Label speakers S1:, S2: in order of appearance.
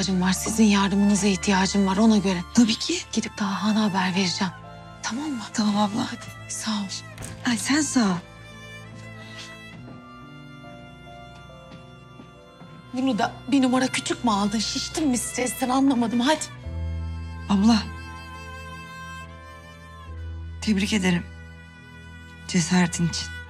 S1: ihtiyacım var. Sizin yardımınıza ihtiyacım var ona göre.
S2: Tabii ki.
S1: Gidip Dahan'a haber vereceğim. Tamam mı?
S2: Tamam abla.
S1: Hadi sağ ol.
S2: Ay sen sağ ol.
S1: Bunu da bir numara küçük mü aldın? Şiştin mi stresten anlamadım. Hadi.
S2: Abla. Tebrik ederim. Cesaretin için.